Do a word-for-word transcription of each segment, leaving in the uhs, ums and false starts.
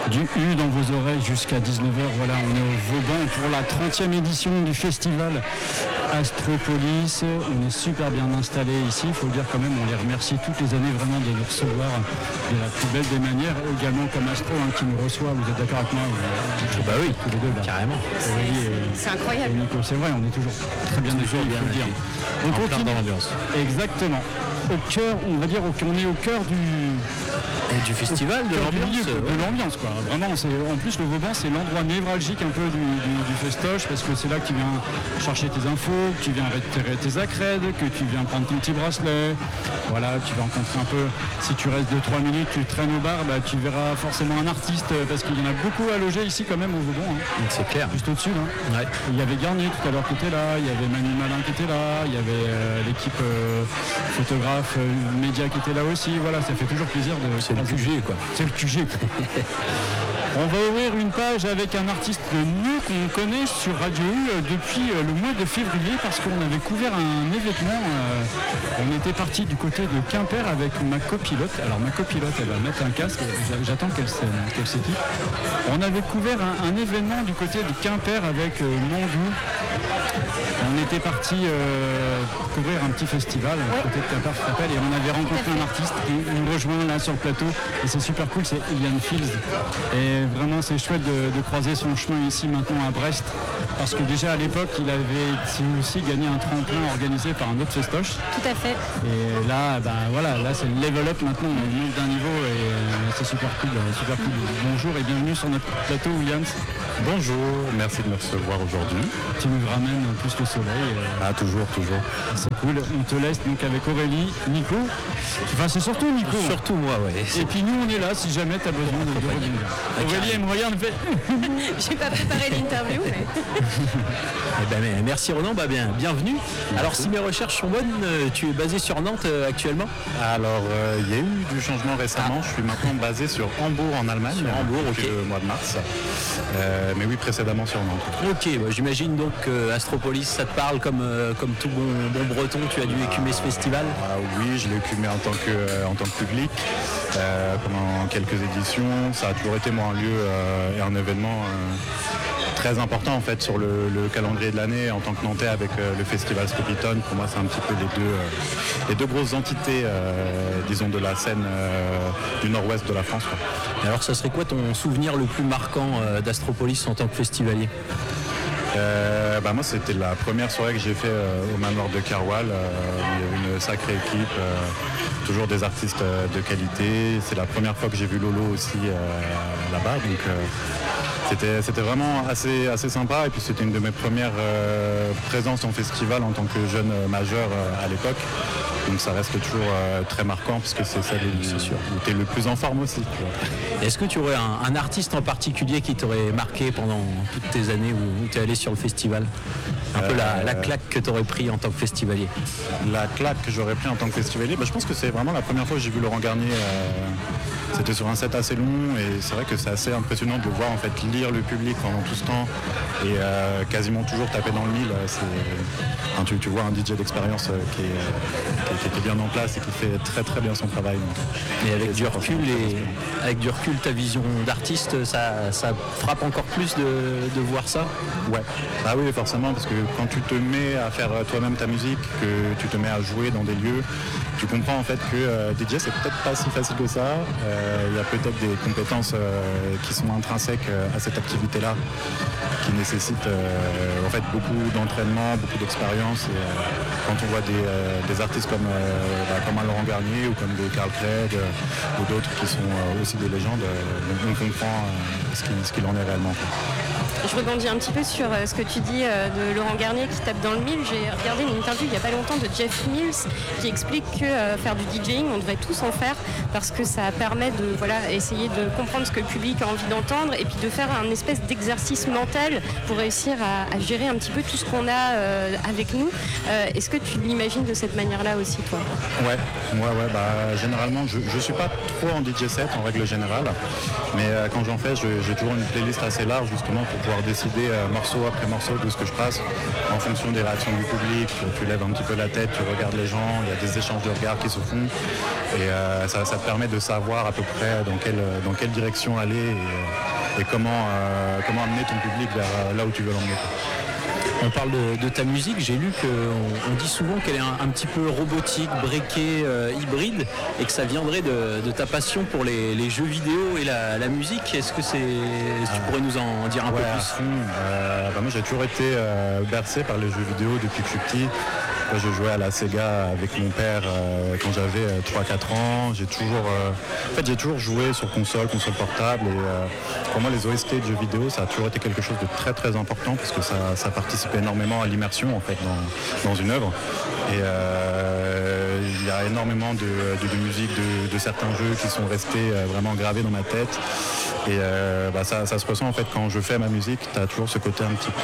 du U dans vos oreilles jusqu'à dix-neuf heures. Voilà, on est au Vauban pour la trentième édition du festival Astropolis. On est super bien installé ici, il faut le dire quand même, on les remercie toutes les années vraiment de nous recevoir de la plus belle des manières, également comme Astro hein, qui nous reçoit, vous êtes d'accord avec moi? vous... Bah oui, tous les deux, bah. Carrément. C'est incroyable. Nico, c'est vrai, on est toujours très bien accueillis, il faut le dire. On continue dans l'ambiance. Exactement. Au cœur, on va dire, on est au cœur du... Et du festival, de l'ambiance. De l'ambiance, quoi. Vraiment, c'est, en plus, le Vauban, c'est l'endroit névralgique un peu du, du, du festoche, parce que c'est là que tu viens chercher tes infos, que tu viens récupérer tes accrèdes, que tu viens prendre ton petit bracelet. Voilà, tu vas rencontrer un peu, si tu restes deux trois minutes, tu traînes au bar, bah, tu verras forcément un artiste, parce qu'il y en a beaucoup à loger ici quand même au Vauban. Hein. C'est clair. Juste au-dessus, là. Ouais. Il y avait Garnier tout à l'heure qui était là, il y avait Manu Malin qui était là, il y avait euh, l'équipe euh, photographe, euh, média qui était là aussi. Voilà, ça fait toujours plaisir de... C'est le Q G, quoi. C'est le Q G. On va ouvrir une page avec un artiste de nous qu'on connaît sur Radio U depuis le mois de février parce qu'on avait couvert un événement. Euh, on était parti du côté de Quimper avec ma copilote. Alors ma copilote, elle va mettre un casque. J'attends qu'elle, qu'elle s'équipe. On avait couvert un, un événement du côté de Quimper avec euh, Mandou. On était parti euh, couvrir un petit festival du oui. côté de Quimper, je rappelle, et on avait rencontré un artiste qui nous rejoint là sur le plateau. Et c'est super cool, c'est Ian Fields. Et vraiment, c'est chouette de, de croiser son chemin ici maintenant à Brest. Parce que déjà à l'époque, il avait aussi gagné un tremplin organisé par un autre festoche. Tout à fait. Et là, ben voilà, là c'est le level up maintenant, on monte d'un niveau et euh, c'est super cool, super cool. Bonjour et bienvenue sur notre plateau, Williams. Bonjour, merci de me recevoir aujourd'hui. Tu nous ramènes en plus le soleil. Euh... Ah, toujours, toujours. C'est cool. On te laisse donc avec Aurélie, Nico. Enfin, c'est surtout Nico. Surtout moi, ouais. Et puis nous, on est là si jamais tu as besoin de, de revenir. Aurélie, elle me regarde, elle fait. J'ai pas préparé l'interview, mais. Eh ben, mais merci Ronan, bah bien, bienvenue. Alors, si mes recherches sont bonnes, tu es basé sur Nantes euh, actuellement? Alors, il euh, y a eu du changement récemment. Ah. Je suis maintenant basé sur Hambourg en Allemagne. Sur Hambourg, depuis ok. le mois de mars. Euh, mais oui, précédemment sur Nantes. Ok, bah, j'imagine donc euh, Astropolis, ça te parle comme, euh, comme tout bon, bon breton, tu as dû écumer ce festival? Ah, oui, je l'ai écumé en tant que, euh, en tant que public euh, pendant quelques éditions. Ça a toujours été moi un lieu euh, et un événement euh, très important en fait sur le, le calendrier de l'année en tant que Nantais avec euh, le festival Scopitone. Pour moi, c'est un petit peu les deux, euh, les deux grosses entités, euh, disons, de la scène euh, du nord-ouest de la France. Quoi. Et alors, ça serait quoi ton souvenir le plus marquant euh, d'Astropolis en tant que festivalier? Euh, bah moi c'était la première soirée que j'ai fait euh, au manoir de Carwal. Euh, il y avait une sacrée équipe, euh, toujours des artistes euh, de qualité. C'est la première fois que j'ai vu Lolo aussi euh, là-bas, donc euh, c'était, c'était vraiment assez, assez sympa. Et puis c'était une de mes premières euh, présences en festival en tant que jeune euh, majeur euh, à l'époque. Donc ça reste toujours euh, très marquant parce que c'est celle où, c'est sûr, où tu es le plus en forme aussi. Tu vois. Est-ce que tu aurais un, un artiste en particulier qui t'aurait marqué pendant toutes tes années où, où tu es allé sur le festival? Un euh, peu la, la claque que tu aurais pris en tant que festivalier. La claque que j'aurais pris en tant que festivalier, bah, je pense que c'est vraiment la première fois que j'ai vu Laurent Garnier. Euh, c'était sur un set assez long et c'est vrai que c'est assez impressionnant de le voir en fait lire le public pendant tout ce temps et euh, quasiment toujours taper dans le mille. C'est, enfin, tu, tu vois un D J d'expérience euh, qui, est, qui, qui était bien en place et qui fait très très bien son travail. Donc, et avec du recul et avec du recul, ta vision d'artiste, ça, ça frappe encore plus de, de voir ça? Ouais. Ah oui, forcément, parce que quand tu te mets à faire toi-même ta musique, que tu te mets à jouer dans des lieux, tu comprends en fait que euh, D J c'est peut-être pas si facile que ça. Il euh, y a peut-être des compétences euh, qui sont intrinsèques euh, à cette activité-là, qui nécessitent euh, en fait beaucoup d'entraînement, beaucoup d'expérience. Et euh, quand on voit des, euh, des artistes comme, euh, bah, comme un Laurent Garnier ou comme des Carl Craig euh, ou d'autres qui sont euh, aussi des légendes, euh, on comprend euh, ce, qu'il, ce qu'il en est réellement. Je rebondis un petit peu sur euh, ce que tu dis euh, de Laurent Garnier qui tape dans le mille. J'ai regardé une interview il n'y a pas longtemps de Jeff Mills qui explique que euh, faire du DJing, on devrait tous en faire parce que ça permet de voilà, essayer de comprendre ce que le public a envie d'entendre et puis de faire un espèce d'exercice mental pour réussir à, à gérer un petit peu tout ce qu'on a euh, avec nous. Euh, est-ce que tu l'imagines de cette manière-là aussi, toi? Ouais, ouais, ouais. Bah, généralement, je ne suis pas trop en D J set en règle générale, mais euh, quand j'en fais, je, j'ai toujours une playlist assez large justement pour pouvoir décider euh, morceau après morceau de ce que je passe en fonction des réactions du public. Tu lèves un petit peu la tête, tu regardes les gens, il y a des échanges de regards qui se font et euh, ça, ça te permet de savoir à peu près dans quelle, dans quelle direction aller et, et comment, euh, comment amener ton public vers là où tu veux l'emmener. On parle de, de ta musique, j'ai lu qu'on on dit souvent qu'elle est un, un petit peu robotique, breakée, euh, hybride, et que ça viendrait de, de ta passion pour les, les jeux vidéo et la, la musique. Est-ce que c'est, est-ce que tu pourrais nous en dire un ouais, peu plus? à fond. Euh, bah moi j'ai toujours été euh, bercé par les jeux vidéo depuis que je suis petit. Moi, je jouais à la Sega avec mon père euh, quand j'avais euh, trois quatre ans. J'ai toujours, euh, en fait, j'ai toujours joué sur console, console portable. Et euh, pour moi, les O S T de jeux vidéo, ça a toujours été quelque chose de très très important parce que ça, ça participe énormément à l'immersion en fait dans, dans une œuvre. Et euh, il y a énormément de, de, de musique de, de certains jeux qui sont restés euh, vraiment gravés dans ma tête. Et euh, bah, ça, ça se ressent en fait quand je fais ma musique. Tu as toujours ce côté un petit peu...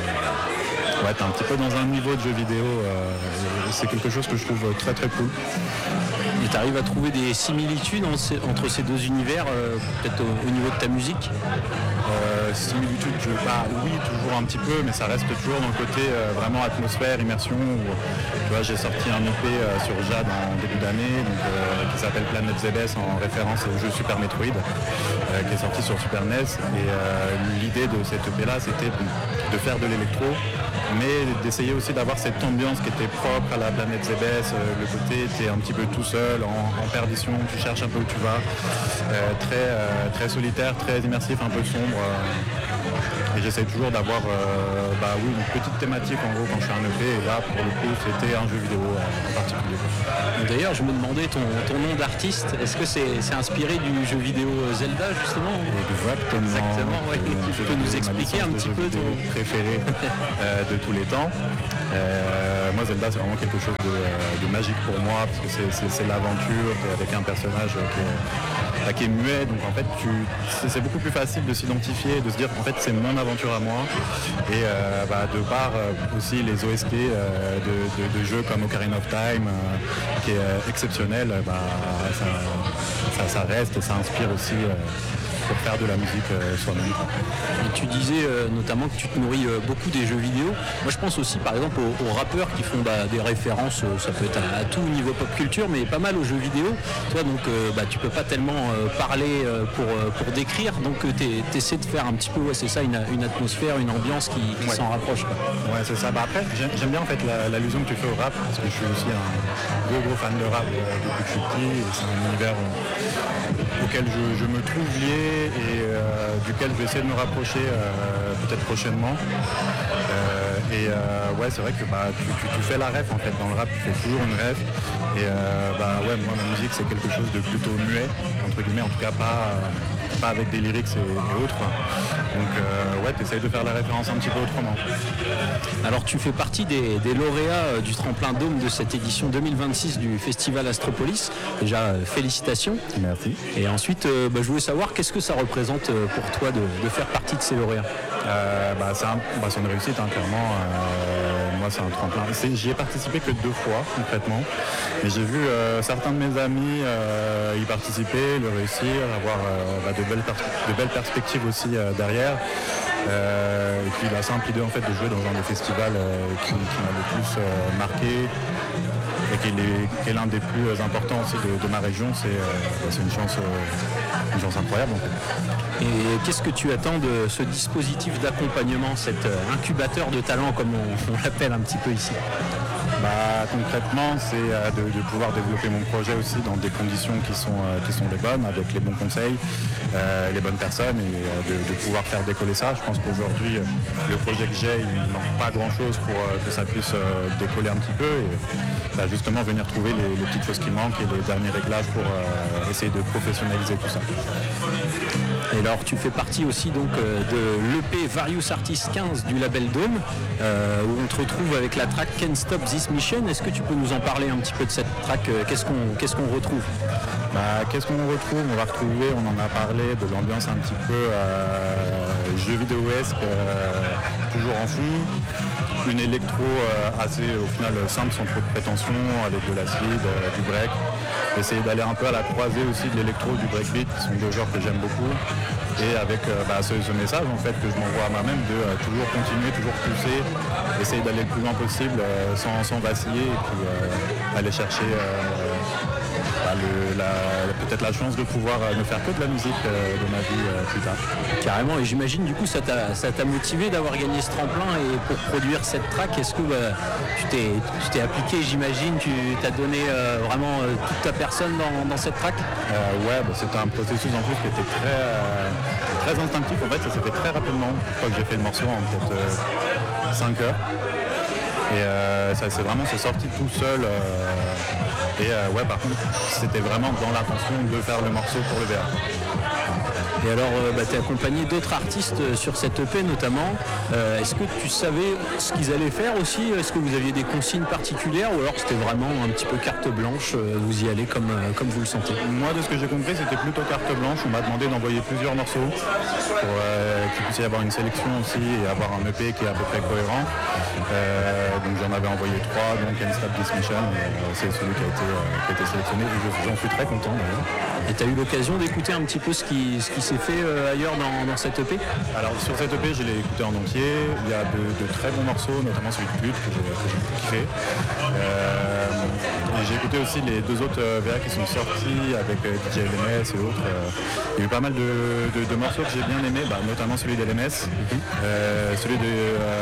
Euh, Ouais, t'es un petit peu dans un niveau de jeu vidéo, euh, c'est quelque chose que je trouve très très cool. Et tu arrives à trouver des similitudes entre ces deux univers, euh, peut-être au, au niveau de ta musique? euh, Similitudes, je, bah, oui, toujours un petit peu, mais ça reste toujours dans le côté euh, vraiment atmosphère, immersion. Où, tu vois, j'ai sorti un E P euh, sur Jade en début d'année, donc, euh, qui s'appelle Planet Zebes en référence au jeu Super Metroid, euh, qui est sorti sur Super N E S. Et euh, l'idée de cet E P-là, c'était de faire de l'électro, mais d'essayer aussi d'avoir cette ambiance qui était propre à la Planète Zebes, euh, le côté tu es un petit peu tout seul, en, en perdition, tu cherches un peu où tu vas, euh, très, euh, très solitaire, très immersif, un peu sombre. Euh, et j'essaie toujours d'avoir euh, bah, oui, une petite thématique en gros quand je fais un E P, et là pour le coup c'était un jeu vidéo euh, en particulier. D'ailleurs je me demandais ton, ton nom d'artiste, est-ce que c'est, c'est inspiré du jeu vidéo Zelda justement? Exactement. Exactement, ouais. Euh, Tu peux nous expliquer un petit peu ton préféré euh, de tous les temps. Euh, moi Zelda c'est vraiment quelque chose de, de magique pour moi parce que c'est, c'est, c'est l'aventure avec un personnage qui est, qui est muet, donc en fait tu, c'est, c'est beaucoup plus facile de s'identifier, de se dire en fait c'est mon aventure à moi et euh, bah, de par euh, aussi les O S T euh, de, de, de jeux comme Ocarina of Time euh, qui est euh, exceptionnel, bah, ça, ça, ça reste et ça inspire aussi euh, pour faire de la musique euh, soi-même. Et tu disais euh, notamment que tu te nourris euh, beaucoup des jeux vidéo. Moi je pense aussi par exemple aux, aux rappeurs qui font bah, des références, euh, ça peut être à, à tout niveau pop culture, mais pas mal aux jeux vidéo. Toi donc euh, bah, tu peux pas tellement euh, parler euh, pour, euh, pour décrire, donc euh, tu essaies de faire un petit peu, ouais, c'est ça, une, une atmosphère, une ambiance qui, qui ouais. s'en rapproche. Quoi. Ouais c'est ça. Bah, après j'aime, j'aime bien en fait la, l'allusion que tu fais au rap, parce que je suis aussi un gros gros fan de rap euh, depuis que je suis petit, et c'est un univers euh, auquel je, je me trouve lié et euh, duquel je vais essayer de me rapprocher euh, peut-être prochainement. Euh, et euh, ouais c'est vrai que bah, tu, tu, tu fais la ref en fait, dans le rap tu fais toujours une ref et euh, bah ouais moi ma musique c'est quelque chose de plutôt muet entre guillemets, en tout cas pas, euh, pas avec des lyrics et, et autres. Donc euh, ouais tu essayes de faire la référence un petit peu autrement. Alors tu fais partie des, des lauréats du tremplin Dôme de cette édition deux mille vingt-six du Festival Astropolis. Déjà euh, félicitations. Merci. Et ensuite euh, bah, je voulais savoir qu'est-ce que ça représente pour toi de, de faire partie de ces lauréats? euh, bah, c'est, un, bah, c'est une réussite hein, clairement. Euh, moi c'est un tremplin. C'est, j'y ai participé que deux fois concrètement. Mais j'ai vu euh, certains de mes amis euh, y participer, le réussir, avoir euh, bah, de, belles pers- de belles perspectives aussi euh, derrière. Euh, et puis la simple idée en fait de jouer dans un des festivals euh, qui, qui m'a le plus euh, marqué et qui est, qui est l'un des plus importants aussi de, de ma région, c'est, euh, c'est une chance, euh, une chance incroyable en fait. Et qu'est-ce que tu attends de ce dispositif d'accompagnement, cet incubateur de talent comme on, on l'appelle un petit peu ici? Bah, concrètement, c'est euh, de, de pouvoir développer mon projet aussi dans des conditions qui sont, euh, qui sont les bonnes, avec les bons conseils, euh, les bonnes personnes, et euh, de, de pouvoir faire décoller ça. Je pense qu'aujourd'hui, euh, le projet que j'ai, il ne manque pas grand-chose pour euh, que ça puisse euh, décoller un petit peu. Et bah, justement, venir trouver les, les petites choses qui manquent et les derniers réglages pour euh, essayer de professionnaliser tout ça. Et alors tu fais partie aussi donc euh, de l'E P Various Artists quinze du label Dôme, euh, où on te retrouve avec la track Can't Stop This Mission. Est-ce que tu peux nous en parler un petit peu de cette track? Qu'est-ce qu'on, qu'est-ce qu'on retrouve? Bah, qu'est-ce qu'on retrouve? On va retrouver, on en a parlé, de l'ambiance un petit peu euh, jeu vidéo-esque, euh, toujours en fond. Une électro euh, assez au final simple, sans trop de prétention, avec de l'acide, euh, du break. essayer d'aller un peu à la croisée aussi de l'électro, du breakbeat, qui sont deux genres que j'aime beaucoup. Et avec euh, bah, ce, ce message en fait que je m'envoie à moi-même de euh, toujours continuer, toujours pousser, essayer d'aller le plus loin possible euh, sans, sans vaciller et puis euh, aller chercher euh, bah, le, la, peut-être la chance de pouvoir euh, ne faire que de la musique euh, de ma vie euh, plus tard. Carrément, et j'imagine du coup ça t'a, ça t'a motivé d'avoir gagné ce tremplin et pour produire cette track, est-ce que bah, tu, t'es, tu t'es appliqué, j'imagine, tu t'as donné euh, vraiment euh, toute ta personne dans, dans cette track euh, Ouais, bah, c'était un processus en plus qui était très, euh, très instinctif, en fait ça s'est fait très rapidement. Je crois que j'ai fait le morceau en peut-être euh, cinq heures. Et euh, ça c'est vraiment c'est sorti tout seul. Euh, et euh, ouais, par contre, c'était vraiment dans l'intention de faire le morceau pour le V R. Et alors, euh, bah, tu es accompagné d'autres artistes sur cette E P notamment. Euh, est-ce que tu savais ce qu'ils allaient faire aussi? Est-ce que vous aviez des consignes particulières ou alors c'était vraiment un petit peu carte blanche, euh, vous y allez comme, euh, comme vous le sentez? Moi, de ce que j'ai compris, c'était plutôt carte blanche. On m'a demandé d'envoyer plusieurs morceaux pour euh, qu'il puisse y avoir une sélection aussi et avoir un E P qui est à peu près cohérent. Euh, donc j'en avais envoyé trois, donc Can't Stop This Mission, euh, c'est celui qui a été, euh, qui a été sélectionné et j'en suis très content d'ailleurs. Et tu as eu l'occasion d'écouter un petit peu ce qui, ce qui s'est fait euh, ailleurs dans, dans cette E P? Alors sur cette E P, je l'ai écouté en entier. Il y a de, de très bons morceaux, notamment celui de Pute que j'ai, que j'ai kiffé. Euh, et j'ai écouté aussi les deux autres euh, V A qui sont sortis avec euh, D J L M S et autres. Euh, il y a eu pas mal de, de, de morceaux que j'ai bien aimés, bah, notamment celui d'L M S, euh, celui de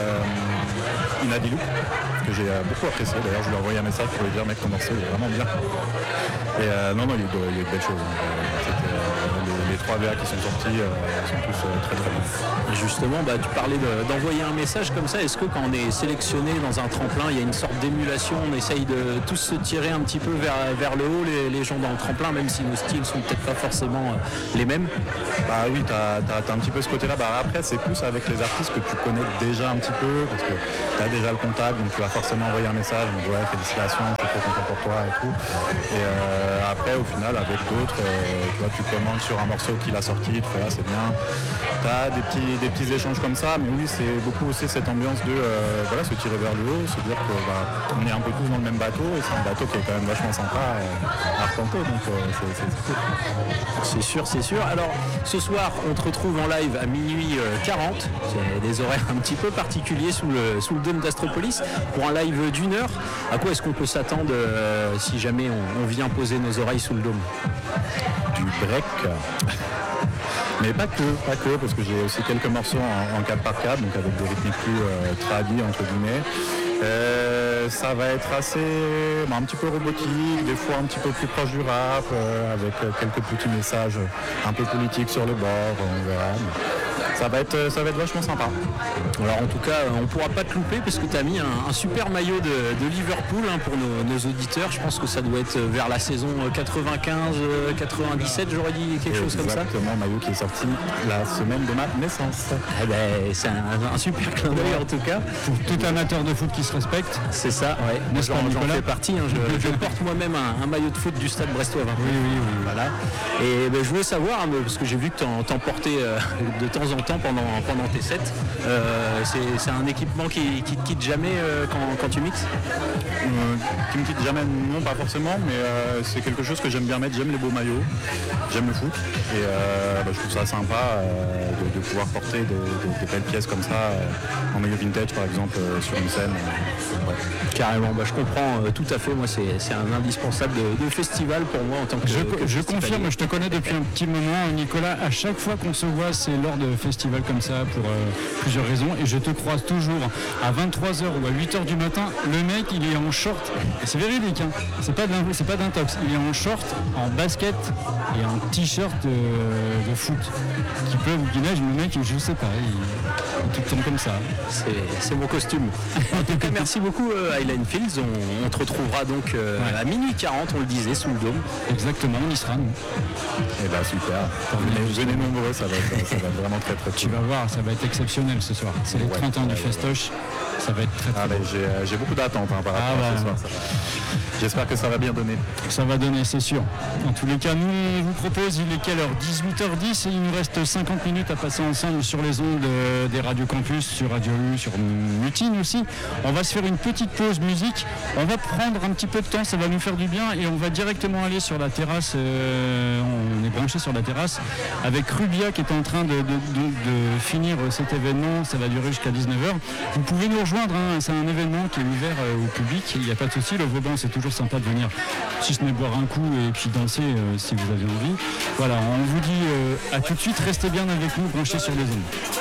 euh, Inadilou, que j'ai euh, beaucoup apprécié. D'ailleurs, je lui ai envoyé un message pour lui dire mec, ton morceau il est vraiment bien. Et euh, non, non, il y a eu de, il y a eu de belles choses. Euh, les, les trois V A qui sont sortis euh, sont tous euh, très très bons. Et justement, bah, tu parlais de, d'envoyer un message comme ça. Est-ce que quand on est sélectionné dans un tremplin, il y a une sorte d'émulation, on essaye de tous se tirer un petit peu vers, vers le haut, les, les gens dans le tremplin, même si nos styles sont peut-être pas forcément euh, les mêmes? Bah oui, t'as, t'as, t'as un petit peu ce côté-là. Bah, après, c'est plus avec les artistes que tu connais déjà un petit peu, parce que tu as déjà le contact, donc tu vas forcément envoyer un message, donc ouais, félicitations, je suis trop content pour toi et tout. Et euh, après, au final, avec d'autres, euh, tu vois, tu commandes sur un morceau qu'il a sorti, tu fais là, c'est bien. Tu as des petits, des petits échanges comme ça, mais oui, c'est beaucoup aussi cette ambiance de euh, voilà, se tirer vers le haut, se dire qu'on bah, est un peu tous dans le même bateau, et c'est un bateau qui est quand même vachement sympa euh, à retenter, donc euh, c'est, c'est, c'est cool. C'est sûr, c'est sûr. Alors, ce soir, on te retrouve en live à minuit quarante. C'est des horaires un petit peu particuliers sous le, sous le dôme d'Astropolis pour un live d'une heure. À quoi est-ce qu'on peut s'attendre euh, si jamais on, on vient poser nos oreilles sous le dôme? Du break. Mais pas que, pas que, parce que j'ai aussi quelques morceaux en, en quatre par quatre, donc avec des rythmiques plus euh, tradis, entre guillemets. Euh, ça va être assez, bah, un petit peu robotique, des fois un petit peu plus proche du rap, euh, avec euh, quelques petits messages un peu politiques sur le bord, on verra. Mais ça va être, ça va être vachement sympa. Alors en tout cas, on ne pourra pas te louper parce que tu as mis un, un super maillot de, de Liverpool hein, pour nos, nos auditeurs. Je pense que ça doit être vers la saison quatre-vingt-quinze quatre-vingt-dix-sept, j'aurais dit quelque chose comme ça. Exactement, maillot qui est sorti la semaine de ma naissance. Eh ben, c'est un, un super clin d'œil en tout cas. Pour tout amateur de foot qui se respecte. C'est ça, ouais. Moi, j'en, j'en fais partie. Hein. Je, je porte moi-même un, un maillot de foot du Stade Brestois. Oui, oui, oui. Voilà. Et ben, je voulais savoir, hein, parce que j'ai vu que t'en, t'en portais euh, de temps en temps pendant, pendant tes sets. Euh, c'est, c'est un équipement qui, qui te quitte jamais euh, quand, quand tu mixes euh, Qui me quitte jamais, non, pas forcément, mais euh, c'est quelque chose que j'aime bien mettre. J'aime les beaux maillots, j'aime le foot. Et euh, bah, je trouve ça sympa euh, de, de pouvoir porter des, des, des belles pièces comme ça, euh, en maillot vintage par exemple, euh, sur une scène. Euh, ouais. Carrément, bah, je comprends euh, tout à fait. Moi, c'est, c'est un indispensable de, de festival pour moi en tant que. Je, que je confirme, je te connais depuis un petit moment, Nicolas. À chaque fois qu'on se voit, c'est lors de festivals comme ça pour euh, plusieurs raisons. Et je te croise toujours à vingt-trois heures ou à huit heures du matin. Le mec, il est en short. Et c'est véridique, hein. C'est pas d'un, c'est pas d'intox. Il est en short, en basket et en t-shirt de, de foot. Qui peut ou qui neige, le mec, je sais pas, il, il tout le temps comme ça. C'est, c'est mon costume. En tout cas, merci beaucoup, euh, Highline Fields. On, on te retrouvera donc euh, ouais. à minuit quarante, on le disait, sous le dôme. Exactement, on y sera, nous. Et bah super. Venez, venez nombreux, ça va, être, ça va être vraiment très très cool. Tu vas voir, ça va être exceptionnel ce soir. C'est les ouais, trente ans ouais, du ouais, Festoche. Ouais. Ça va être très très ah, beau. J'ai, j'ai beaucoup d'attentes hein, par rapport ah, à bah, ce soir. Ça va. J'espère que ça va bien donner. Ça va donner, c'est sûr. En tous les cas, nous, on vous propose, il est quelle heure ? dix-huit heures dix et il nous reste cinquante minutes à passer ensemble sur les ondes euh, des Radio Campus, sur Radio U, sur Mutine aussi. On va se faire une petite pause musique. On va prendre un petit peu de temps, ça va nous faire du bien et on va directement aller sur la terrasse. Euh, on est branché sur la terrasse avec Rubia qui est en train de, de, de, de finir cet événement. Ça va durer jusqu'à dix-neuf heures. Vous pouvez nous rejoindre, hein. C'est un événement qui est ouvert euh, au public. Il n'y a pas de souci. Le Vauban, c'est toujours sympa de venir, si ce n'est boire un coup et puis danser euh, si vous avez envie. Voilà, on vous dit euh, à tout de suite. Restez bien avec nous, branchés sur les ondes.